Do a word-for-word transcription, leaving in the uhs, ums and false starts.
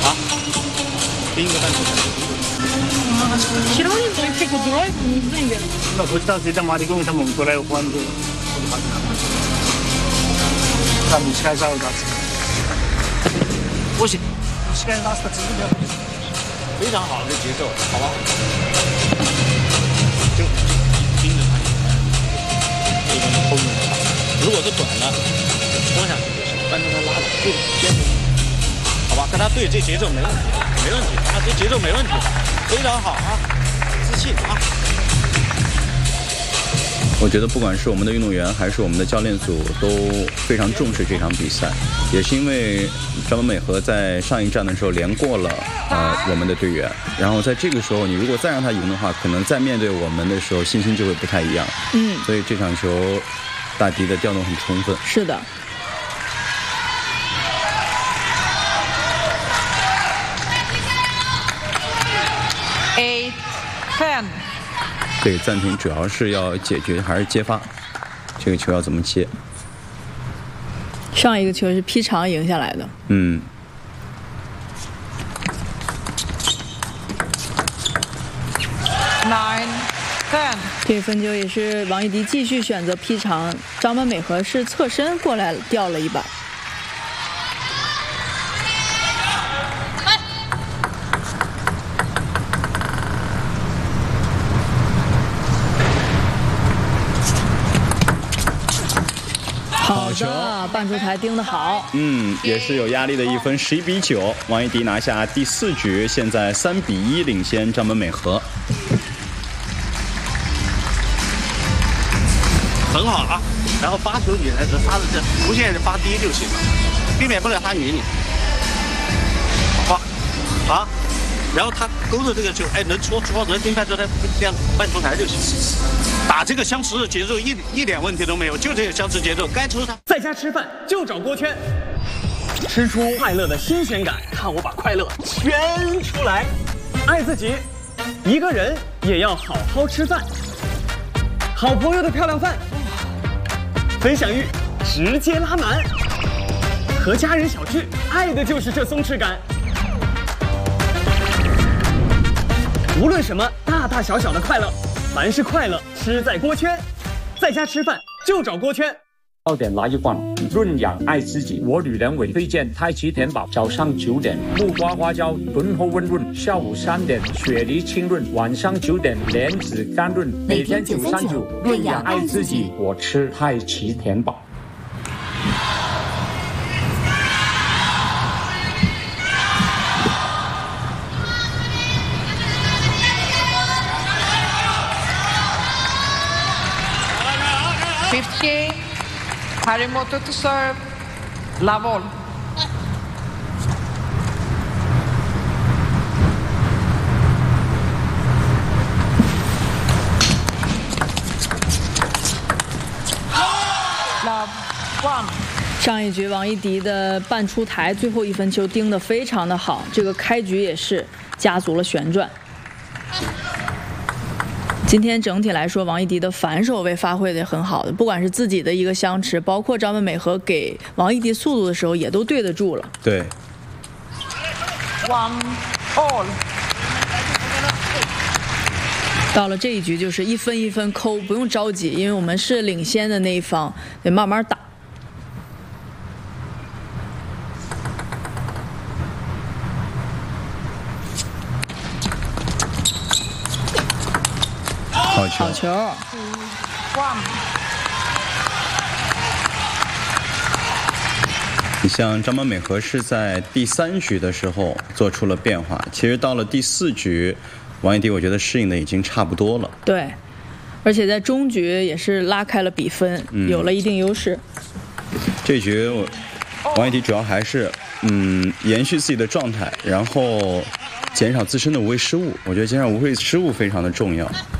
아? 게임과 Chiaramente che controllo non prende. No, questa sera magari come siamo ancora quando 자, 시간 싸우다. 오십. 시간 라스트 지금 몇分？非常好的节奏，好吧？就盯着他，这种后面的，如果是短了，拖下去就行，但是他拉倒就先，好吧？跟他对，这节奏没问题，没问题，啊，这节奏没问题，非常好啊，自信啊。 我觉得不管是我们的运动员还是我们的教练组都非常重视这场比赛，也是因为张本美和在上一站的时候连过了呃我们的队员，然后在这个时候你如果再让他赢的话，可能在面对我们的时候信心就会不太一样。 嗯， 所以这场球大迪的调动很充分。 是的。 Eight, ten。 对，暂停主要是要解决还是接发，这个球要怎么接？ 上一个球是劈长赢下来的。 嗯。 Nine, ten。 这个分球也是王艺迪继续选择劈长，张本美和是侧身过来掉了一板。好的，半出台盯得好。 嗯，也是有压力的一分，十一比九，王艺迪拿下第四局，现在三比一领先张本美和。 很好啊，然后发球女孩子发的这无限发低就行了，避免不了他赢你。好，啊，然后他勾着这个球，哎，能戳戳能盯拍出来，这样半出台就行。打这个相持的节奏一一点问题都没有，就这个相持节奏，该抽他。 在家吃饭就找锅圈，吃出快乐的新鲜感，看我把快乐圈出来。爱自己，一个人也要好好吃饭。好朋友的漂亮饭，分享欲直接拉满。和家人小聚，爱的就是这松弛感。无论什么大大小小的快乐，凡是快乐吃在锅圈，在家吃饭就找锅圈。 到点来一罐润养爱自己，我女人为推荐太极田宝，早上九点木瓜花椒润后温润，下午三点雪梨清润，晚上九点莲子甘润，每天九三九润养爱自己，我吃太极田宝。 Fifty, Harimoto to serve, Lavol. Love one. 上一局王艺迪的半出台最后一分球盯得非常的好，这个开局也是加足了旋转。今天整体来说，王艺迪的反手位发挥的很好的，不管是自己的一个相持，包括张本美和给王艺迪速度的时候，也都对得住了。 对。 One all。 到了这一局，就是一分一分抠，不用着急，因为我们是领先的那一方，得慢慢打。 好球！ 好球！你像张本美和是在第三局的时候做出了变化，其实到了第四局，王艺迪我觉得适应的已经差不多了。 对，而且在中局也是拉开了比分，嗯、有了一定优势。 这局王艺迪主要还是嗯延续自己的状态，然后减少自身的无谓失误。我觉得减少无谓失误非常的重要。